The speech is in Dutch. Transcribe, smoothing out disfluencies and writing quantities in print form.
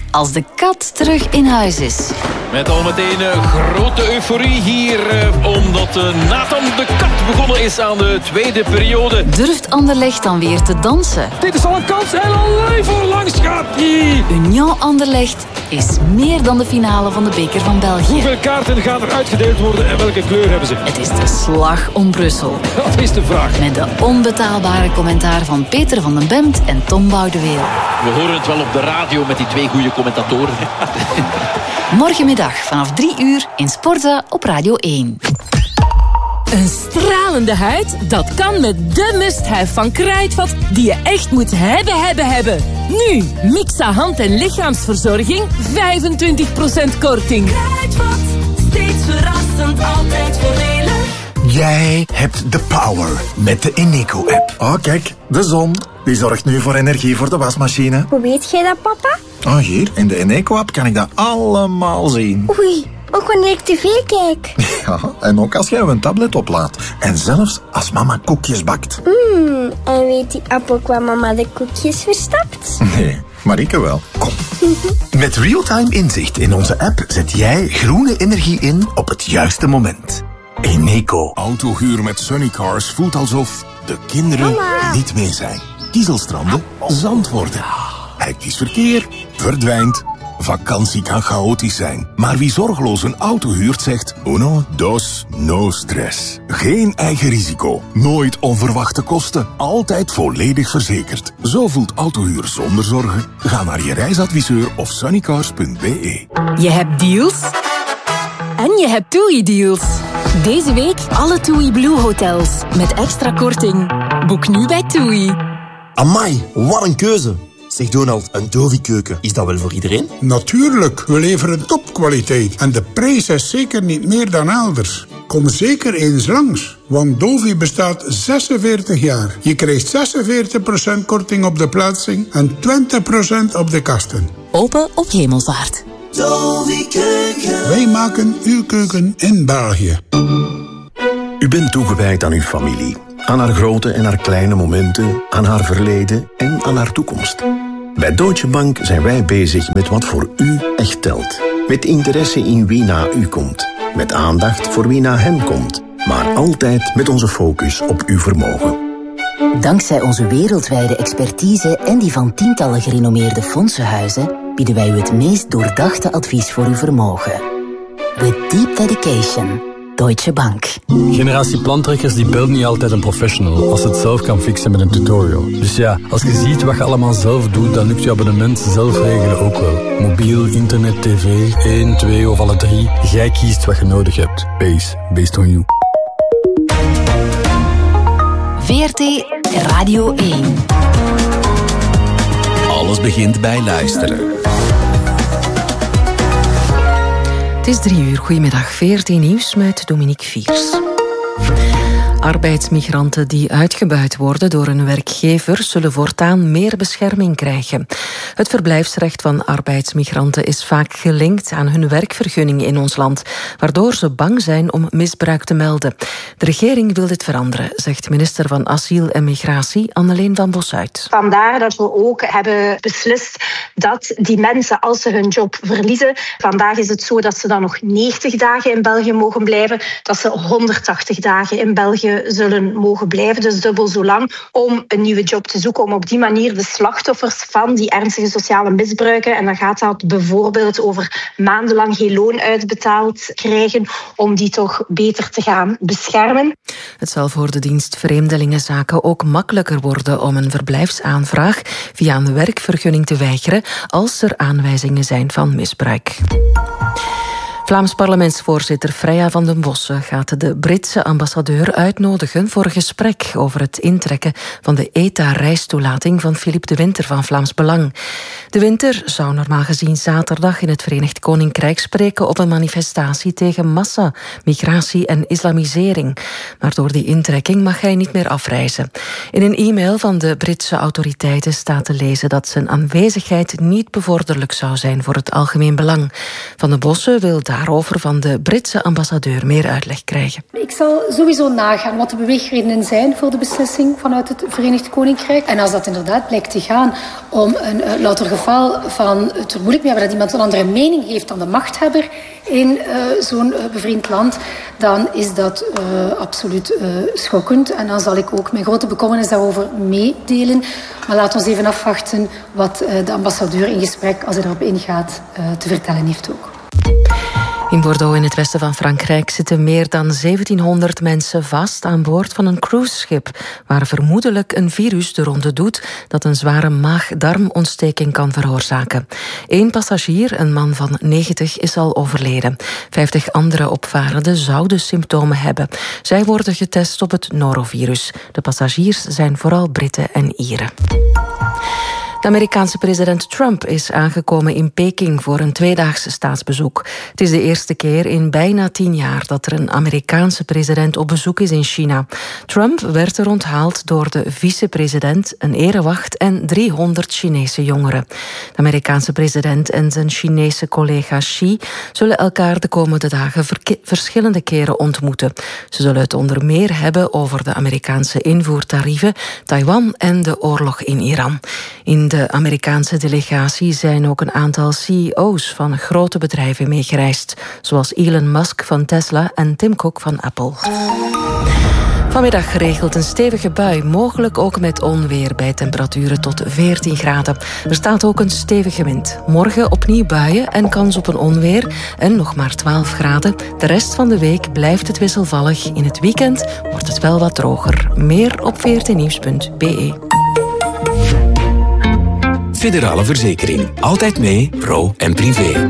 als de kat terug in huis is. Met al meteen grote euforie hier, omdat Nathan de Kat begonnen is aan de tweede periode. Durft Anderlecht dan weer te dansen? Dit is al een kans en alleen voor langs gaat hij. Union Anderlecht is meer dan de finale van de beker van België. Hoeveel kaarten gaan er uitgedeeld worden en welke kleur hebben ze? Het is de slag om Brussel. Dat is de vraag. Met de onbetaalbare commentaar van Peter van den Bemt en Tom Boudeweel. We horen het wel op de radio met die twee goede commentatoren. Morgenmiddag vanaf 3 uur in Sporza op Radio 1. Een stralende huid, dat kan met de must-have van Kruidvat die je echt moet hebben. Nu, Mixa hand- en lichaamsverzorging, 25% korting. Kruidvat, steeds verrassend, altijd voordelig. Jij hebt de power met de Eneco-app. Oh, kijk, de zon. Die zorgt nu voor energie voor de wasmachine. Hoe weet jij dat, papa? Oh, hier, in de Eneco-app kan ik dat allemaal zien. Oei, ook wanneer ik tv kijk. Ja, en ook als jij een tablet oplaadt. En zelfs als mama koekjes bakt. En weet die app ook waar mama de koekjes verstapt? Nee, Marieke wel. Kom. Met real-time inzicht in onze app zet jij groene energie in op het juiste moment. Eneco. Autohuur met Sunnycars voelt alsof de kinderen niet meer zijn. Kiezelstranden, zand worden. Hectisch verkeer, verdwijnt. Vakantie kan chaotisch zijn. Maar wie zorgeloos een auto huurt zegt... Uno, dos, no stress. Geen eigen risico. Nooit onverwachte kosten. Altijd volledig verzekerd. Zo voelt autohuur zonder zorgen. Ga naar je reisadviseur of sunnycars.be. Je hebt deals en je hebt TUI-deals. Deze week alle TUI Blue hotels met extra korting. Boek nu bij TUI. Amai, wat een keuze. Zeg Donald, een Dovi-keuken, is dat wel voor iedereen? Natuurlijk, we leveren topkwaliteit. En de prijs is zeker niet meer dan elders. Kom zeker eens langs, want Dovi bestaat 46 jaar. Je krijgt 46% korting op de plaatsing en 20% op de kasten. Open op Hemelvaart. Dovi-keuken. Wij maken uw keuken in België. U bent toegewijd aan uw familie. Aan haar grote en haar kleine momenten, aan haar verleden en aan haar toekomst. Bij Deutsche Bank zijn wij bezig met wat voor u echt telt. Met interesse in wie na u komt. Met aandacht voor wie na hem komt. Maar altijd met onze focus op uw vermogen. Dankzij onze wereldwijde expertise en die van tientallen gerenommeerde fondsenhuizen bieden wij u het meest doordachte advies voor uw vermogen. With deep dedication. Deutsche Bank. Generatie plantrekkers die belt niet altijd een professional als ze het zelf kan fixen met een tutorial. Dus ja, als je ziet wat je allemaal zelf doet, dan lukt je abonnement zelf regelen ook wel. Mobiel, internet, tv, 1, 2 of alle 3. Jij kiest wat je nodig hebt. Based on you. VRT Radio 1. Alles begint bij luisteren. Het is 3 uur. Goedemiddag. VRT Nieuws met Dominique Viers. Arbeidsmigranten die uitgebuit worden door een werkgever zullen voortaan meer bescherming krijgen. Het verblijfsrecht van arbeidsmigranten is vaak gelinkt aan hun werkvergunning in ons land, waardoor ze bang zijn om misbruik te melden. De regering wil dit veranderen, zegt minister van Asiel en Migratie Anneleen van Bosuit. Vandaar dat we ook hebben beslist dat die mensen, als ze hun job verliezen, vandaag is het zo dat ze dan nog 90 dagen in België mogen blijven, dat ze 180 dagen in België zullen mogen blijven, dus dubbel zo lang, om een nieuwe job te zoeken, om op die manier de slachtoffers van die ernstige sociale misbruiken, en dan gaat dat bijvoorbeeld over maandenlang geen loon uitbetaald krijgen, om die toch beter te gaan beschermen. Het zal voor de dienst Vreemdelingenzaken ook makkelijker worden om een verblijfsaanvraag via een werkvergunning te weigeren als er aanwijzingen zijn van misbruik. Vlaams parlementsvoorzitter Freya van den Bossen gaat de Britse ambassadeur uitnodigen voor een gesprek over het intrekken van de ETA-reistoelating van Philippe de Winter van Vlaams Belang. De Winter zou normaal gezien zaterdag in het Verenigd Koninkrijk spreken op een manifestatie tegen massa, migratie en islamisering. Maar door die intrekking mag hij niet meer afreizen. In een e-mail van de Britse autoriteiten staat te lezen dat zijn aanwezigheid niet bevorderlijk zou zijn voor het algemeen belang. Van den Bossen wil daarover van de Britse ambassadeur meer uitleg krijgen. Ik zal sowieso nagaan wat de beweegredenen zijn voor de beslissing vanuit het Verenigd Koninkrijk. En als dat inderdaad blijkt te gaan om een louter geval van het er moeilijk mee hebben dat iemand een andere mening heeft dan de machthebber in zo'n bevriend land, dan is dat absoluut schokkend. En dan zal ik ook mijn grote bekommernis daarover meedelen. Maar laten we even afwachten wat de ambassadeur in gesprek, als hij erop ingaat, te vertellen heeft ook. In Bordeaux, in het westen van Frankrijk, zitten meer dan 1700 mensen vast aan boord van een cruiseschip, waar vermoedelijk een virus de ronde doet dat een zware maag-darmontsteking kan veroorzaken. 1 passagier, een man van 90, is al overleden. 50 andere opvarenden zouden symptomen hebben. Zij worden getest op het norovirus. De passagiers zijn vooral Britten en Ieren. De Amerikaanse president Trump is aangekomen in Peking voor een 2-daags staatsbezoek. Het is de eerste keer in bijna 10 jaar dat er een Amerikaanse president op bezoek is in China. Trump werd er onthaald door de vicepresident, een erewacht en 300 Chinese jongeren. De Amerikaanse president en zijn Chinese collega Xi zullen elkaar de komende dagen verschillende keren ontmoeten. Ze zullen het onder meer hebben over de Amerikaanse invoertarieven, Taiwan en de oorlog in Iran. In de Amerikaanse delegatie zijn ook een aantal CEO's van grote bedrijven meegereisd, zoals Elon Musk van Tesla en Tim Cook van Apple. Vanmiddag geregeld een stevige bui, mogelijk ook met onweer bij temperaturen tot 14 graden. Er staat ook een stevige wind. Morgen opnieuw buien en kans op een onweer en nog maar 12 graden. De rest van de week blijft het wisselvallig. In het weekend wordt het wel wat droger. Meer op vrtnieuws.be. Federale Verzekering. Altijd mee, pro en privé.